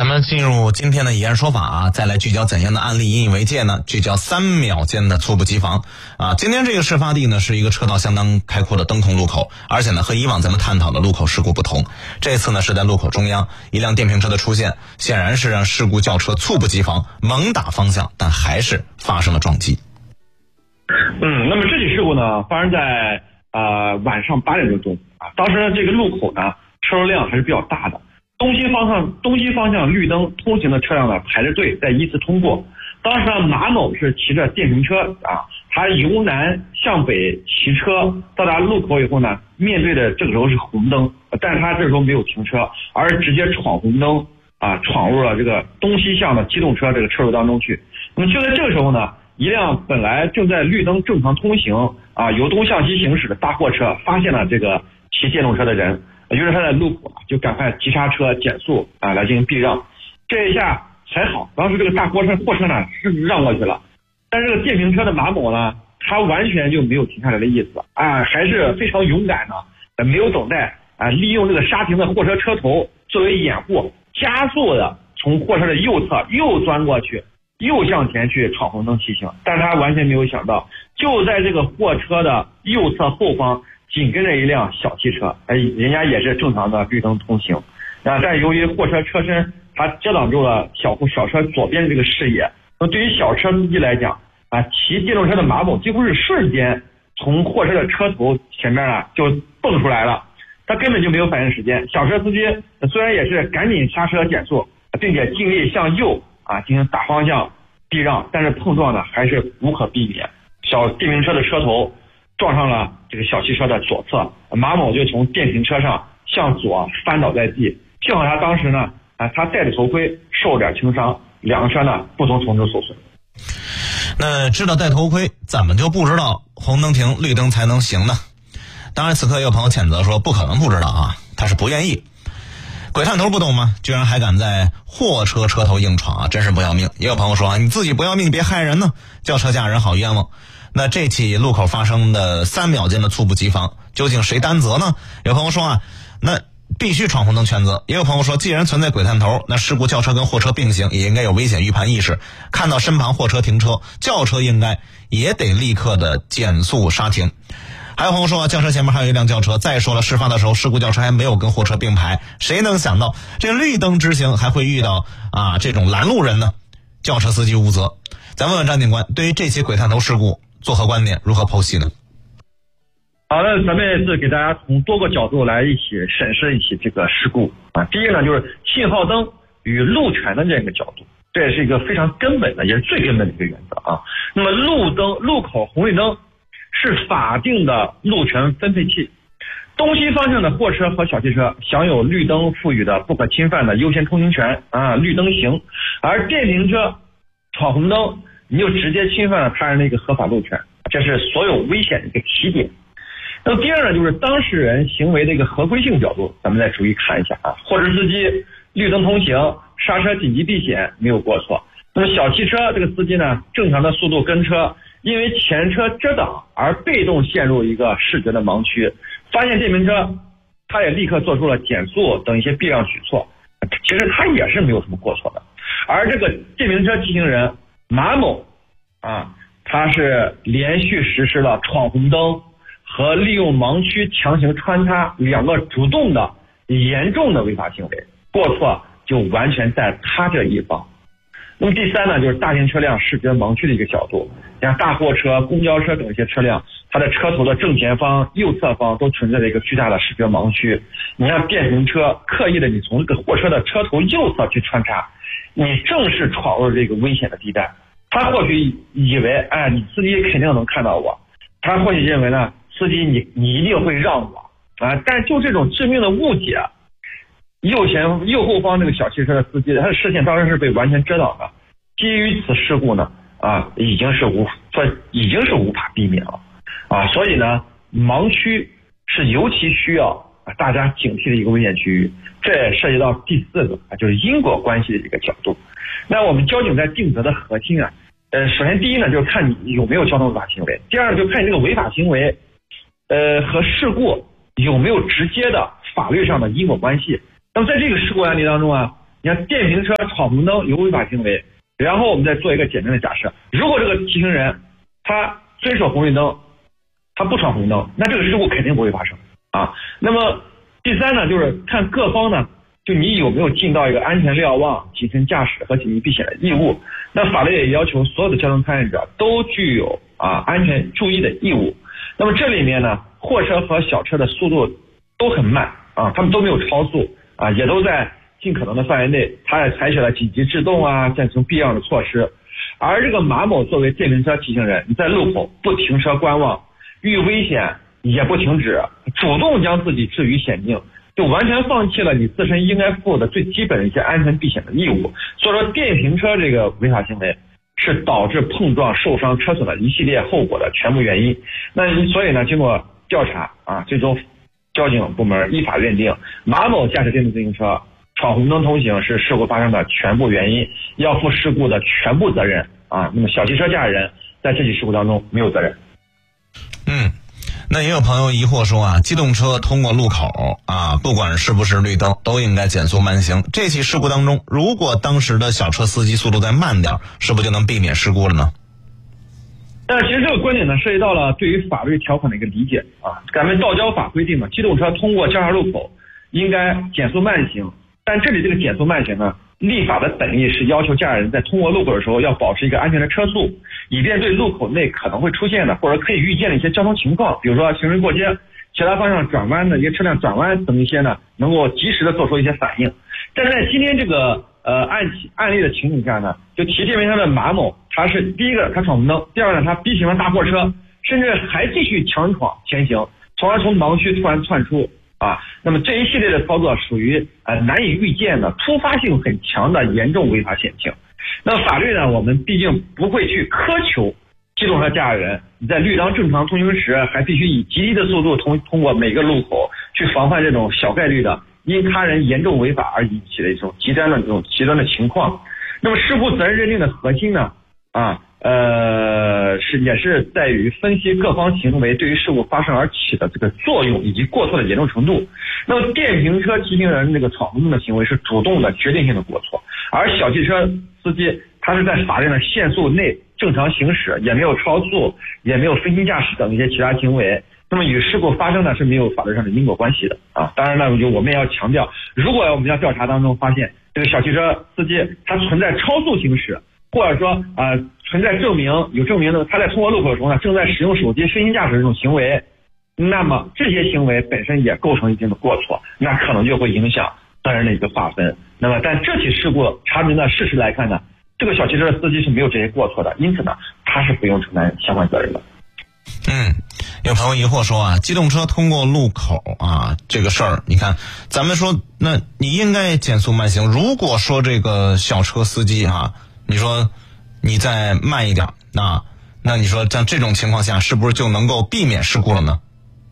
咱们进入今天的以案说法啊，再来聚焦怎样的案例引以为戒呢？聚焦3秒间的猝不及防啊！今天这个事发地呢是一个车道相当开阔的灯控路口，而且呢和以往咱们探讨的路口事故不同，这次呢是在路口中央，一辆电瓶车的出现，显然是让事故轿车猝不及防，猛打方向，但还是发生了撞击。 那么这起事故呢发生在晚上8点多钟啊，当时这个路口呢车流量还是比较大的。东西方向绿灯通行的车辆呢排着队在依次通过。当时呢马某是骑着电瓶车啊，他由南向北骑车到达路口以后呢，面对的这个时候是红灯，但是他这时候没有停车，而是直接闯红灯啊，闯入了这个东西向的机动车这个车流当中去。那么就在这个时候呢，一辆本来正在绿灯正常通行啊，由东向西行驶的大货车发现了这个骑电动车的人。于是他在路口就赶快急刹车减速啊，来进行避让。这一下还好，当时这个大货车呢是让过去了，但是这个电瓶车的马某呢，他完全就没有停下来的意思啊，还是非常勇敢的，没有等待啊，利用这个刹停的货车车头作为掩护，加速的从货车的右侧又钻过去，又向前去闯红灯骑行。但是他完全没有想到，就在这个货车的右侧后方紧跟着一辆小汽车，人家也是正常的绿灯通行啊，但由于货车车身它遮挡住了小车左边的这个视野，那对于小车司机来讲啊，骑电动车的马某几乎是瞬间从货车的车头前面啊就蹦出来了，他根本就没有反应时间。小车司机虽然也是赶紧刹车减速，并且尽力向右啊进行打方向避让，但是碰撞呢还是无可避免，小电瓶车的车头撞上了这个小汽车的左侧，马某就从电瓶车上向左翻倒在地。幸好他当时呢，他戴着头盔，受点轻伤，两个车呢不同程度受损。 那知道戴头盔，怎么就不知道红灯停，绿灯才能行呢？当然，此刻也有朋友谴责说，不可能不知道啊，他是不愿意。鬼探头不懂吗？居然还敢在货车车头硬闯啊，真是不要命。也有朋友说啊，你自己不要命，别害人呢，轿车驾人好冤枉。那这起路口发生的3秒间的猝不及防，究竟谁担责呢？有朋友说啊，那必须闯红灯全责。也有朋友说，既然存在鬼探头，那事故轿车跟货车并行，也应该有危险预判意识，看到身旁货车停车，轿车应该也得立刻的减速刹停。还有朋友说啊，轿车前面还有一辆轿车。再说了，事发的时候事故轿车还没有跟货车并排，谁能想到这绿灯直行还会遇到啊这种拦路人呢？轿车司机无责。咱问问张警官，对于这起鬼探头事故作何观点，如何剖析呢？ 好的，咱们是给大家从多个角度来一起审视一起这个事故啊。第一个呢，就是信号灯与路权的这个角度，这也是一个非常根本的，也是最根本的一个原则啊。那么路口红绿灯是法定的路权分配器，东西方向的货车和小汽车享有绿灯赋予的不可侵犯的优先通行权啊，绿灯行，而电瓶车闯红灯，你就直接侵犯了他人的一个合法路权，这是所有危险的一个起点。那么第二呢，就是当事人行为的一个合规性角度，咱们再逐一看一下啊。货车司机绿灯通行，刹车紧急避险没有过错。那么小汽车这个司机呢，正常的速度跟车，因为前车遮挡而被动陷入一个视觉的盲区，发现电瓶车，他也立刻做出了减速等一些避让举措，其实他也是没有什么过错的。而这个电瓶车骑行人马某啊，他是连续实施了闯红灯和利用盲区强行穿插2个主动的严重的违法行为，过错就完全在他这一方。那么第三呢，就是大型车辆视觉盲区的一个角度，像大货车、公交车等一些车辆，它的车头的正前方、右侧方都存在着一个巨大的视觉盲区。你像电瓶车刻意的你从这个货车的车头右侧去穿插，你正是闯入这个危险的地带。他或许以为，你司机肯定能看到我，他或许认为呢，司机你一定会让我啊，但就这种致命的误解，右后方这个小汽车的司机，他的视线当然是被完全遮挡的。基于此事故呢，已经是无法避免了啊，所以呢，盲区是尤其需要大家警惕的一个危险区域。这也涉及到第4个就是因果关系的这个角度。那我们交警在定责的核心啊，首先第一呢，就是看你有没有交通违法行为；第二就看你这个违法行为，和事故有没有直接的法律上的因果关系。那么在这个事故案例当中啊， 你看电瓶车闯红灯有违法行为，然后我们再做一个简单的假设，如果这个骑行人他遵守红绿灯，他不闯红灯，那这个事故肯定不会发生啊。那么第三呢，就是看各方呢，就你有没有尽到一个安全瞭望、谨慎驾驶和紧急避险的义务。那法律也要求所有的交通参与者都具有安全注意的义务。那么这里面呢，货车和小车的速度都很慢啊，他们都没有超速啊，也都在尽可能的范围内，他也采取了紧急制动啊，进行必要的措施。而这个马某作为电瓶车骑行人，你在路口不停车观望，遇危险也不停止，主动将自己置于险境，就完全放弃了你自身应该负的最基本的一些安全避险的义务。所以说电瓶车这个违法行为是导致碰撞受伤车损的一系列后果的全部原因。那所以呢，经过调查最终交警部门依法认定马某驾驶电动自行车闯红灯通行是事故发生的全部原因，要负事故的全部责任那么小汽车驾驶人在这起事故当中没有责任。 那也有朋友疑惑说机动车通过路口不管是不是绿灯都应该减速慢行。这起事故当中，如果当时的小车司机速度再慢点，是不是就能避免事故了呢？ 但其实这个观点呢，涉及到了对于法律条款的一个理解咱们道交法规定机动车通过交叉路口应该减速慢行，但这里这个减速慢行呢，立法的本意是要求驾驶人在通过路口的时候要保持一个安全的车速，以便对路口内可能会出现的或者可以预见的一些交通情况，比如说行人过街、其他方向转弯的一些车辆转弯等一些呢，能够及时的做出一些反应。但是在今天这个案例的情景下呢，就骑电瓶车的马某，他是第一个他闯红灯，第二呢他逼行了大货车，甚至还继续强闯前行，从而从盲区突然窜出那么这一系列的操作属于难以预见的突发性很强的严重违法险情。那法律呢，我们毕竟不会去苛求机动车驾驶人你在绿灯正常通行时还必须以极低的速度通过每个路口，去防范这种小概率的因他人严重违法而引起的一种极端的情况。那么事故责任认定的核心呢也是在于分析各方行为对于事故发生而起的这个作用以及过错的严重程度。那么电瓶车骑行人这个闯红灯的行为是主动的决定性的过错，而小汽车司机他是在法定的限速内正常行驶，也没有超速，也没有分心驾驶等一些其他行为，那么与事故发生呢是没有法律上的因果关系的当然呢，我们也要强调，如果我们要调查当中发现这个小汽车司机他存在超速行驶，或者说存在有证明的他在通过路口的时候呢正在使用手机分心驾驶这种行为，那么这些行为本身也构成一定的过错，那可能就会影响责任的一个划分。那么但这起事故查明的事实来看呢，这个小汽车的司机是没有这些过错的，因此呢他是不用承担相关责任的。 有朋友疑惑说机动车通过路口这个事儿，你看咱们说那你应该减速慢行，如果说这个小车司机你说你再慢一点，那你说像这种情况下是不是就能够避免事故了呢？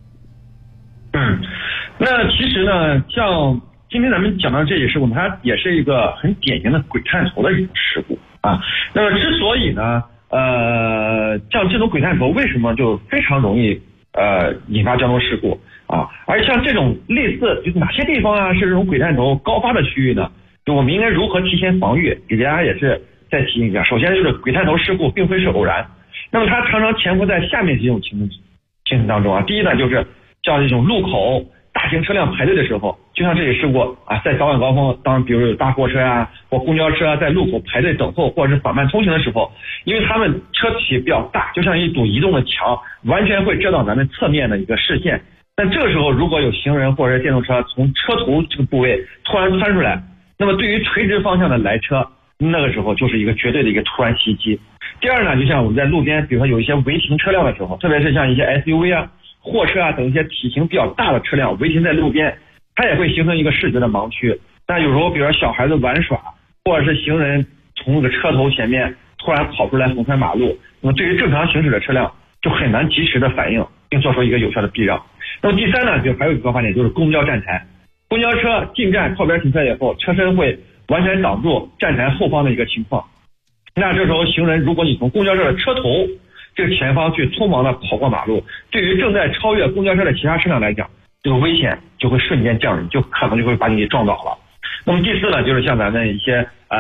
那其实呢，像今天咱们讲到这起事故，它也是一个很典型的鬼探头的一种事故那么之所以呢像这种鬼探头为什么就非常容易引发交通事故而像这种类似就是哪些地方是这种鬼探头高发的区域呢？就我们应该如何提前防御，给大家也是再提醒一下。首先就是鬼探头事故并非是偶然，那么它常常潜伏在下面几种情形当中第一呢，就是像这种路口大型车辆排队的时候，就像这起事故在早晚高峰，当比如有大货车或公交车在路口排队等候或者是缓慢通行的时候，因为他们车体比较大，就像一堵移动的墙，完全会遮挡咱们侧面的一个视线。但这个时候如果有行人或者是电动车从车头这个部位突然窜出来，那么对于垂直方向的来车，那个时候就是一个绝对的一个突然袭击。第二呢，就像我们在路边比如说有一些违停车辆的时候，特别是像一些 SUV 货车等一些体型比较大的车辆违停在路边，它也会形成一个视觉的盲区。那有时候比如说小孩子玩耍，或者是行人从那个车头前面突然跑出来横穿马路，那么对于正常行驶的车辆就很难及时的反应并做出一个有效的避让。那么第三呢，就还有一个发现，就是公交站台，公交车进站靠边停车以后，车身会完全挡住站台后方的一个情况。那这时候行人如果你从公交车的车头这个前方去匆忙的跑过马路，对于正在超越公交车的其他车辆来讲，这个危险就会瞬间降临，就可能就会把你给撞倒了。 那么第四呢，就是像咱们一些